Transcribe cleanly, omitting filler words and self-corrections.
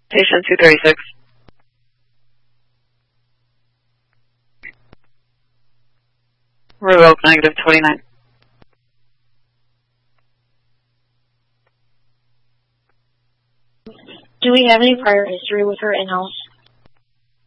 Patient 236. Revoke negative 29. Do we have any prior history with her in-house?